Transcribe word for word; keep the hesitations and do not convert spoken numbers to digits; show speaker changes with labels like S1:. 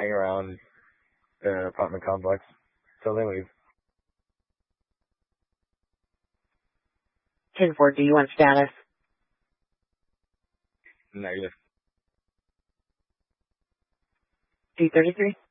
S1: hang around the apartment complex till they leave.
S2: ten four, do you want status?
S1: Negative.
S2: two thirty-three.